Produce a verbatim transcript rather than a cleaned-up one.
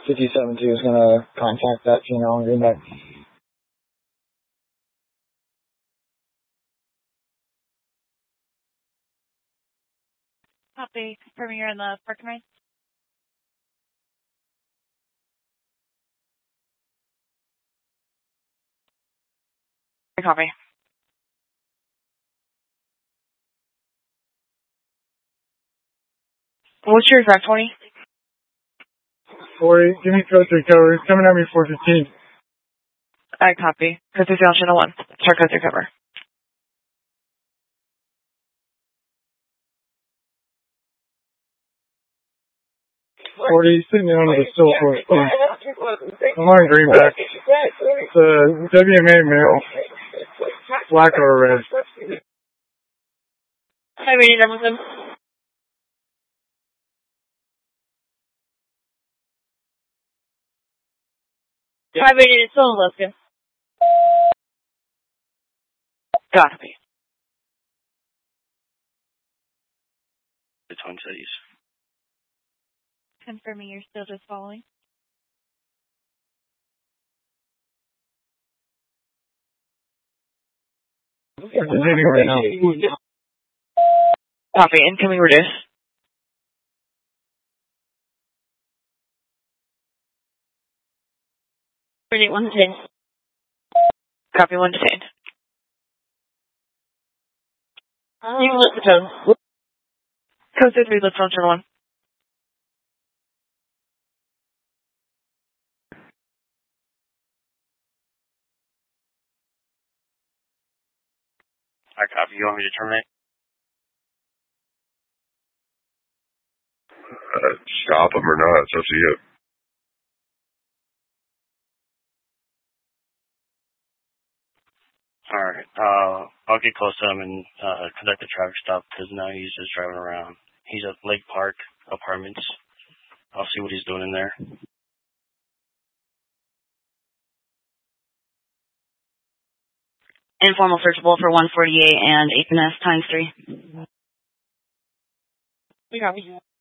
fifty-seven two is going to contact that female on Greenback. Copy. Confirming you're in the parking range. Copy. What's your exact twenty? forty, give me code three cover. It's coming at me four fifteen. I copy. Code three down channel one. Start code three cover. forty, sitting down with a still for it. I'm on Greenback. It's a W M A male. Black or red. Hi, reading done with him. Hi, reading, it's still in Alaska. Copy. The Twin Cities. Confirming you're still just following. Right now. Copy. Incoming reduce. Ready, one detained. Copy, one detained. You can lift the tone. Code three, lift on channel one. I copy. You want me to terminate? Uh, stop them or not, it's up to you. Alright, uh, I'll get close to him and uh, conduct a traffic stop because now he's just driving around. He's at Lake Park Apartments. I'll see what he's doing in there. Informal searchable for one forty-eight and eighth and S times three. We copy.